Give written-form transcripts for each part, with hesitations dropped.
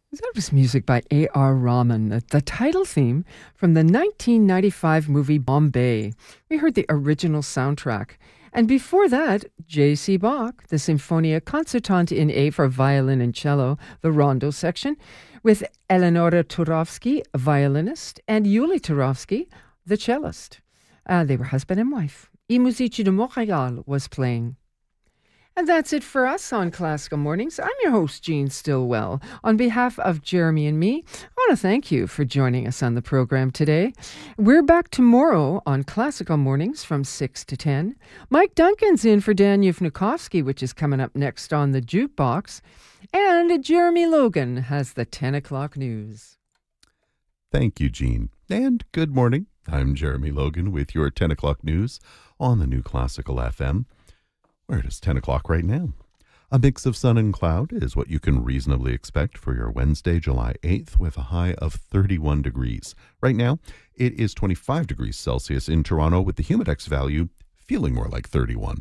That was music by A.R. Rahman, the title theme from the 1995 movie Bombay. We heard the original soundtrack. And before that, J.C. Bach, the Sinfonia Concertante in A for violin and cello, the rondo section, with Eleonora Turovsky, a violinist, and Yuli Turovsky, the cellist. They were husband and wife. I Musici de Montréal was playing. And that's it for us on Classical Mornings. I'm your host, Jean Stillwell. On behalf of Jeremy and me, I want to thank you for joining us on the program today. We're back tomorrow on Classical Mornings from 6 to 10. Mike Duncan's in for Dan Yufnikovsky, which is coming up next on the Jukebox. And Jeremy Logan has the 10 o'clock news. Thank you, Jean. And good morning. I'm Jeremy Logan with your 10 o'clock news on the New Classical FM. Where it is 10 o'clock right now. A mix of sun and cloud is what you can reasonably expect for your Wednesday, July 8th, with a high of 31 degrees. Right now, it is 25 degrees Celsius in Toronto, with the humidex value feeling more like 31.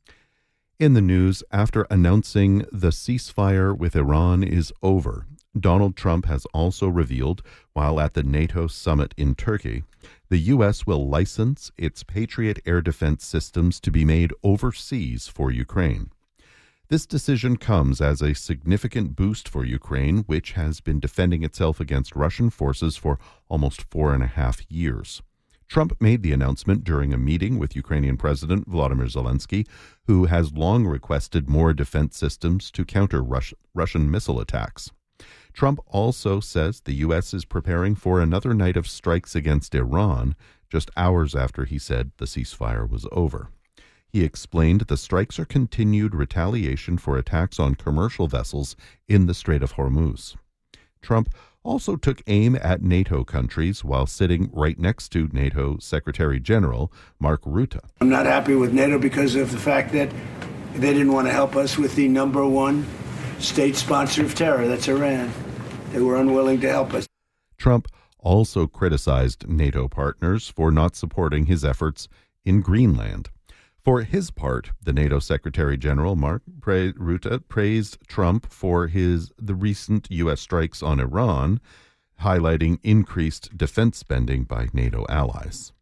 In the news, after announcing the ceasefire with Iran is over, Donald Trump has also revealed, while at the NATO summit in Turkey, the U.S. will license its Patriot air defense systems to be made overseas for Ukraine. This decision comes as a significant boost for Ukraine, which has been defending itself against Russian forces for almost 4.5 years. Trump made the announcement during a meeting with Ukrainian President Volodymyr Zelensky, who has long requested more defense systems to counter Russian missile attacks. Trump also says the U.S. is preparing for another night of strikes against Iran, just hours after he said the ceasefire was over. He explained the strikes are continued retaliation for attacks on commercial vessels in the Strait of Hormuz. Trump also took aim at NATO countries while sitting right next to NATO Secretary General Mark Rutte. I'm not happy with NATO because of the fact that they didn't want to help us with the number one state sponsor of terror, that's Iran. They were unwilling to help us. Trump also criticized NATO partners for not supporting his efforts in Greenland. For his part, the NATO Secretary General Mark Rutte praised Trump for the recent U.S. strikes on Iran, highlighting increased defense spending by NATO allies.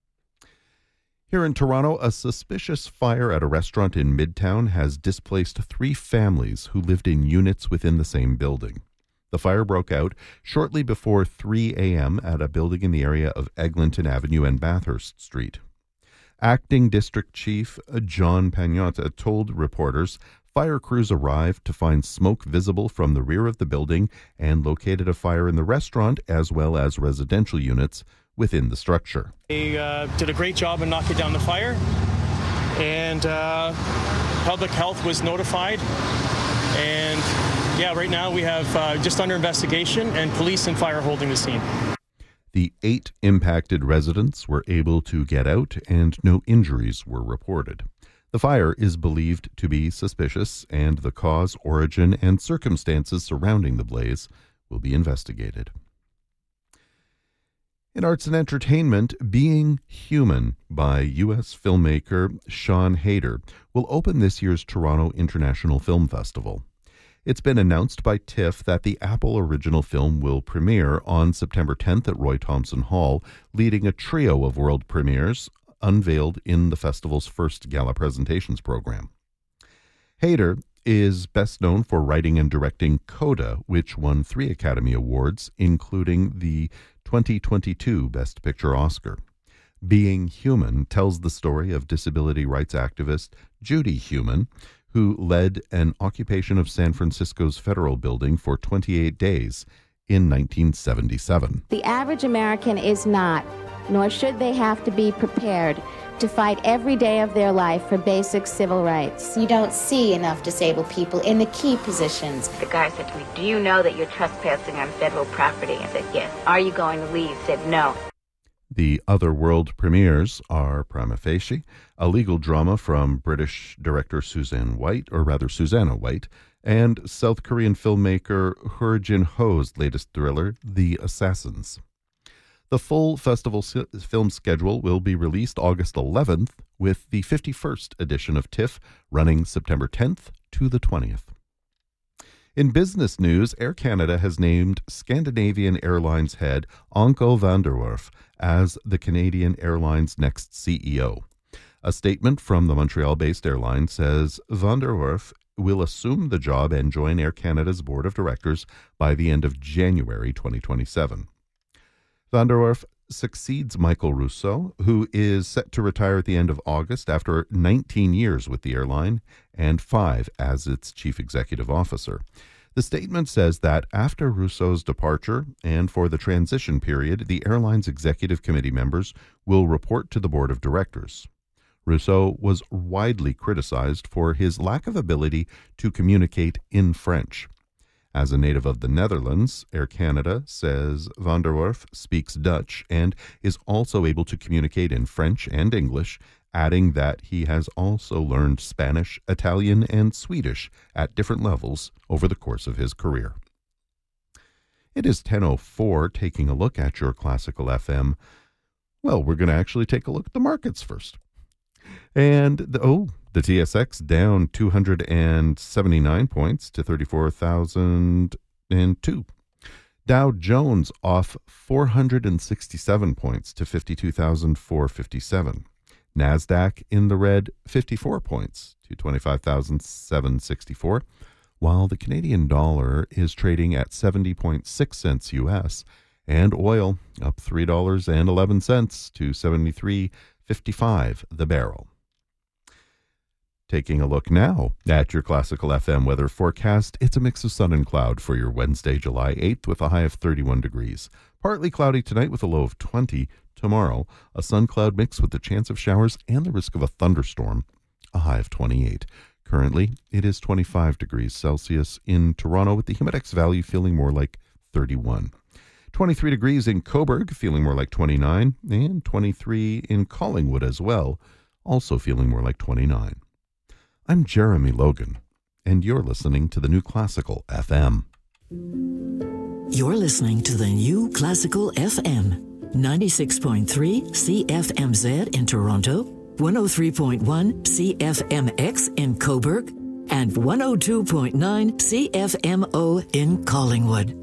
Here in Toronto, a suspicious fire at a restaurant in Midtown has displaced 3 families who lived in units within the same building. The fire broke out shortly before 3 a.m. at a building in the area of Eglinton Avenue and Bathurst Street. Acting District Chief John Pagnotta told reporters fire crews arrived to find smoke visible from the rear of the building and located a fire in the restaurant as well as residential units within the structure. They did a great job in knocking down the fire, and public health was notified. And right now we have just under investigation, and police and fire holding the scene. The 8 impacted residents were able to get out, and no injuries were reported. The fire is believed to be suspicious, and the cause, origin, and circumstances surrounding the blaze will be investigated. In arts and entertainment, Being Human by U.S. filmmaker Sean Hayter will open this year's Toronto International Film Festival. It's been announced by TIFF that the Apple original film will premiere on September 10th at Roy Thomson Hall, leading a trio of world premieres unveiled in the festival's first gala presentations program. Hayter is best known for writing and directing Coda, which won 3 Academy Awards, including the 2022 Best Picture Oscar. Being Human tells the story of disability rights activist Judy Heumann, who led an occupation of San Francisco's federal building for 28 days in 1977. The average American is not, nor should they have to be prepared to fight every day of their life for basic civil rights. You don't see enough disabled people in the key positions. The guy said to me, "Do you know that you're trespassing on federal property?" I said, "Yes." "Are you going to leave?" I said, "No." The other world premieres are Prima Facie, a legal drama from British director Susanna White, and South Korean filmmaker Heo Jin-ho's latest thriller, The Assassins. The full festival film schedule will be released August 11th, with the 51st edition of TIFF running September 10th to the 20th. In business news, Air Canada has named Scandinavian Airlines head Anko van der Werf as the Canadian Airlines' next CEO. A statement from the Montreal-based airline says van der Werf will assume the job and join Air Canada's board of directors by the end of January 2027. Van der Werf succeeds Michael Rousseau, who is set to retire at the end of August after 19 years with the airline and 5 as its chief executive officer. The statement says that after Rousseau's departure and for the transition period, the airline's executive committee members will report to the board of directors. Rousseau was widely criticized for his lack of ability to communicate in French. As a native of the Netherlands, Air Canada says van der Werf speaks Dutch and is also able to communicate in French and English, adding that he has also learned Spanish, Italian, and Swedish at different levels over the course of his career. It is 10:04, taking a look at your Classical FM. Well, we're going to actually take a look at the markets first. And the TSX down 279 points to 34,002. Dow Jones off 467 points to 52,457. NASDAQ in the red 54 points to 25,764, while the Canadian dollar is trading at 70.6 cents US, and oil up $3.11 to 73.55 the barrel. Taking a look now at your Classical FM weather forecast, it's a mix of sun and cloud for your Wednesday, July 8th, with a high of 31 degrees. Partly cloudy tonight with a low of 20. Tomorrow, a sun-cloud mix with the chance of showers and the risk of a thunderstorm, a high of 28. Currently, it is 25 degrees Celsius in Toronto, with the Humidex value feeling more like 31. 23 degrees in Cobourg, feeling more like 29, and 23 in Collingwood as well, also feeling more like 29. I'm Jeremy Logan, and you're listening to the New Classical FM. You're listening to the New Classical FM, 96.3 CFMZ in Toronto, 103.1 CFMX in Cobourg, and 102.9 CFMO in Collingwood.